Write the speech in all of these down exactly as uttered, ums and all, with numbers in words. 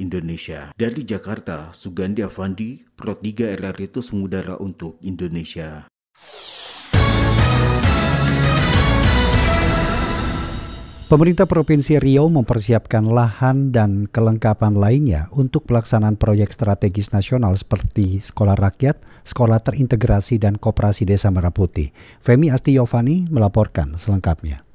Indonesia. Dari Jakarta, Sugandi Avandi, Pro tiga R R I Terus Mengudara untuk Indonesia. Pemerintah Provinsi Riau mempersiapkan lahan dan kelengkapan lainnya untuk pelaksanaan proyek strategis nasional seperti Sekolah Rakyat, Sekolah Terintegrasi, dan Koperasi Desa Merah Putih. Femi Astiyovani melaporkan selengkapnya.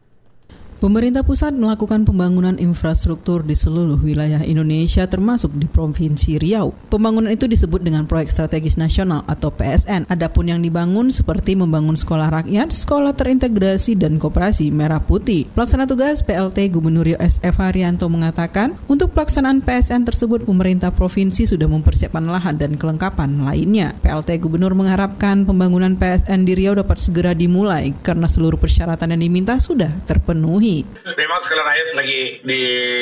Pemerintah pusat melakukan pembangunan infrastruktur di seluruh wilayah Indonesia termasuk di Provinsi Riau. Pembangunan itu disebut dengan Proyek Strategis Nasional atau P S N. Adapun yang dibangun seperti membangun sekolah rakyat, sekolah terintegrasi, dan koperasi merah putih. Pelaksana tugas P L T Gubernur Riau S F Haryanto mengatakan, untuk pelaksanaan P S N tersebut pemerintah provinsi sudah mempersiapkan lahan dan kelengkapan lainnya. P L T Gubernur mengharapkan pembangunan P S N di Riau dapat segera dimulai karena seluruh persyaratan yang diminta sudah terpenuhi. Memang sekolah rakyat lagi di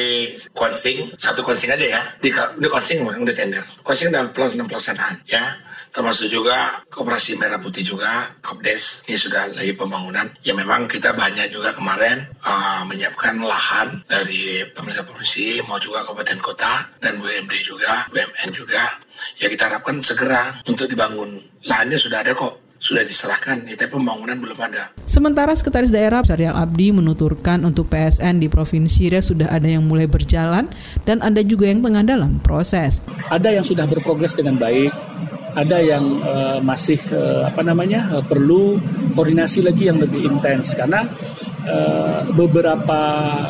konsing, satu konsing aja ya, di, di konsing udah tender, konsing dan pelaksanaan ya, termasuk juga koperasi merah putih juga, Kopdes, ini sudah lagi pembangunan. Ya memang kita banyak juga kemarin uh, menyiapkan lahan dari pemerintah provinsi, mau juga kabupaten kota, dan B U M D juga, B U M N juga, ya kita harapkan segera untuk dibangun. Lahannya sudah ada kok, sudah diserahkan, ya, tapi pembangunan belum ada. Sementara Sekretaris Daerah Syarial Abdi menuturkan untuk P S N di Provinsi Riau sudah ada yang mulai berjalan dan ada juga yang tengah dalam proses. Ada yang sudah berprogres dengan baik, ada yang uh, masih uh, apa namanya uh, perlu koordinasi lagi yang lebih intens karena uh, beberapa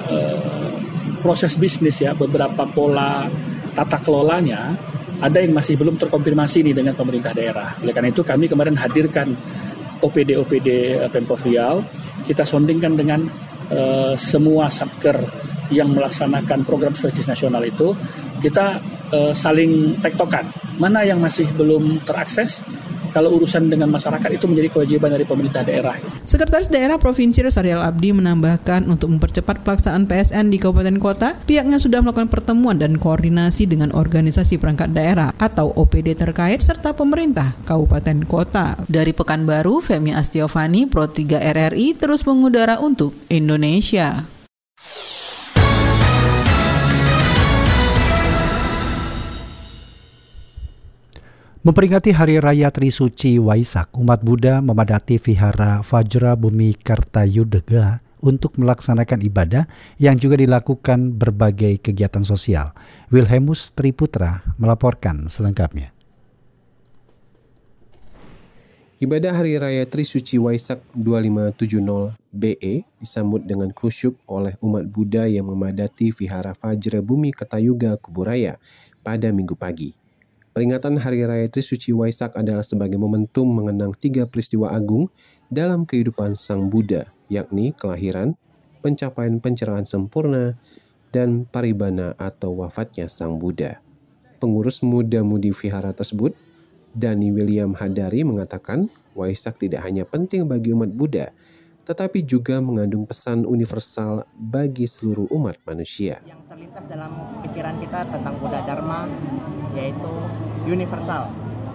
uh, proses bisnis ya, beberapa pola tata kelolanya ada yang masih belum terkonfirmasi nih dengan pemerintah daerah. Oleh karena itu kami kemarin hadirkan O P D O P D Pemprov Riau, kita sondingkan dengan uh, semua satker yang melaksanakan program strategis nasional itu, kita uh, saling tektokan mana yang masih belum terakses. Kalau urusan dengan masyarakat itu menjadi kewajiban dari pemerintah daerah. Sekretaris Daerah Provinsi Riau Syarial Abdi menambahkan untuk mempercepat pelaksanaan P S N di kabupaten kota, pihaknya sudah melakukan pertemuan dan koordinasi dengan organisasi perangkat daerah atau O P D terkait serta pemerintah kabupaten kota. Dari Pekanbaru, Femi Astiyovani, Pro tiga R R I Terus Mengudara untuk Indonesia. Memperingati Hari Raya Trisuci Waisak, umat Buddha memadati Vihara Vajra Bumi Kertayuga untuk melaksanakan ibadah yang juga dilakukan berbagai kegiatan sosial. Wilhelmus Triputra melaporkan selengkapnya. Ibadah Hari Raya Trisuci Waisak dua lima tujuh nol B E disambut dengan khusyuk oleh umat Buddha yang memadati Vihara Vajra Bumi Kertayuga Kuburaya pada Minggu pagi. Peringatan Hari Raya Trisuci Waisak adalah sebagai momentum mengenang tiga peristiwa agung dalam kehidupan Sang Buddha, yakni kelahiran, pencapaian pencerahan sempurna, dan paribana atau wafatnya Sang Buddha. Pengurus muda-mudi vihara tersebut, Dani William Hadari, mengatakan Waisak tidak hanya penting bagi umat Buddha, tetapi juga mengandung pesan universal bagi seluruh umat manusia. Yang terlintas dalam pikiran kita tentang Buddha Dharma yaitu universal.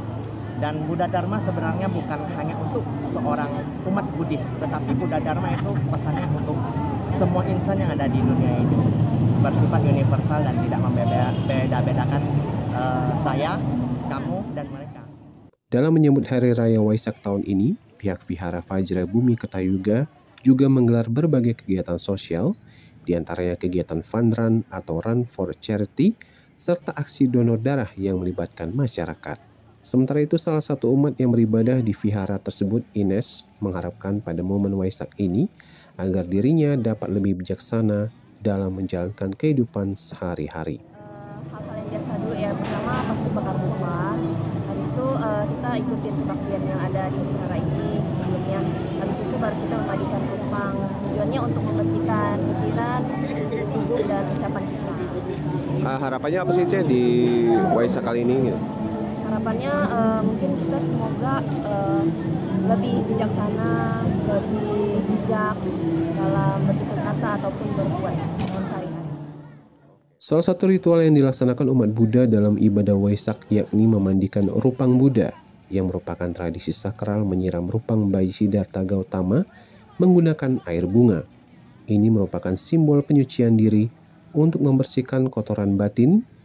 Dan Buddha Dharma sebenarnya bukan hanya untuk seorang umat Buddhis, tetapi Buddha Dharma itu pesannya untuk semua insan yang ada di dunia ini. Bersifat universal dan tidak membeda-bedakan uh, saya, kamu, dan mereka. Dalam menyambut Hari Raya Waisak tahun ini, pihak Vihara Vajra Bumi Kertayuga juga menggelar berbagai kegiatan sosial, diantaranya kegiatan fun run atau run for charity, serta aksi donor darah yang melibatkan masyarakat. Sementara itu, salah satu umat yang beribadah di vihara tersebut, Ines, mengharapkan pada momen Waisak ini agar dirinya dapat lebih bijaksana dalam menjalankan kehidupan sehari-hari. Uh, hal-hal yang biasa dulu ya, pertama pasti bakar rumah. Habis itu uh, kita ikutin kebaktian yang ada di vihara ini sebelumnya. Habis itu baru kita memandikan tumpang. Tujuannya untuk membersihkan pikiran, tubuh, dan ucapan kita. Uh, harapannya apa sih, Ceh, di Waisak kali ini? Gitu? Harapannya uh, mungkin kita semoga uh, lebih bijaksana, lebih bijak dalam bertutur kata ataupun berbuat dalam sehari-hari. Salah satu ritual yang dilaksanakan umat Buddha dalam ibadah Waisak yakni memandikan rupang Buddha, yang merupakan tradisi sakral menyiram rupang bayi Siddhartha Gautama menggunakan air bunga. Ini merupakan simbol penyucian diri untuk membersihkan kotoran batin